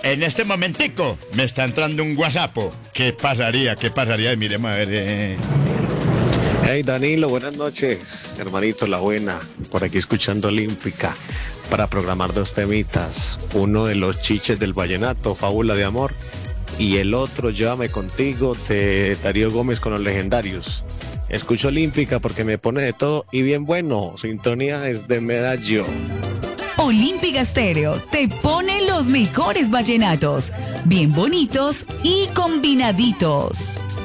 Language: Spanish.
En este momentico me está entrando un WhatsApp. ¿Qué pasaría? ¿Qué pasaría? Miremos a ver. Hey Danilo, buenas noches, hermanito, la buena, por aquí escuchando Olímpica para programar dos temitas, uno de los chiches del vallenato, Fábula de Amor, y el otro, Llévame Contigo, de Darío Gómez con los Legendarios. Escucho Olímpica porque me pone de todo y bien bueno, sintonía es de Medallo. Olímpica Estéreo te pone los mejores vallenatos, bien bonitos y combinaditos.